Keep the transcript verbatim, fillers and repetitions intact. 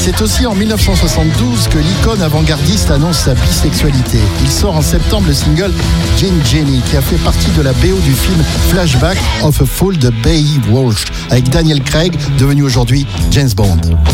C'est aussi en dix-neuf cent soixante-douze que l'icône avant-gardiste annonce sa bisexualité. Il sort en septembre le single Gin Jenny, qui a fait partie de la B O du film Flashback of a Fool de Bay Walsh, avec Daniel Craig, devenu aujourd'hui James Bond.